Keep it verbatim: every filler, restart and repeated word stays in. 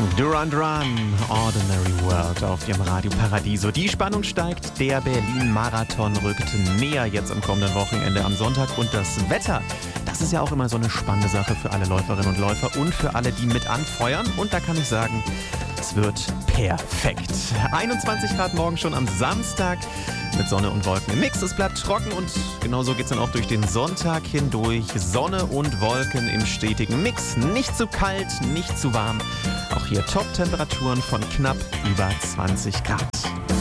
Duran Duran, Ordinary World auf Ihrem Radio Paradiso. Die Spannung steigt, der Berlin-Marathon rückt näher jetzt am kommenden Wochenende am Sonntag. Und das Wetter, das ist ja auch immer so eine spannende Sache für alle Läuferinnen und Läufer und für alle, die mit anfeuern. Und da kann ich sagen, es wird perfekt. einundzwanzig Grad morgen schon am Samstag mit Sonne und Wolken im Mix. Es bleibt trocken und genauso geht es dann auch durch den Sonntag hindurch. Sonne und Wolken im stetigen Mix. Nicht zu kalt, nicht zu warm. Auch hier Top-Temperaturen von knapp über zwanzig Grad.